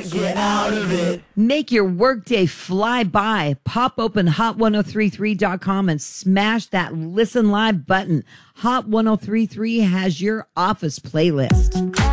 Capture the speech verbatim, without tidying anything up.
get out of it. Make your workday fly by. Pop open hot ten thirty-three dot com and smash that listen live button. Hot ten thirty-three has your office playlist.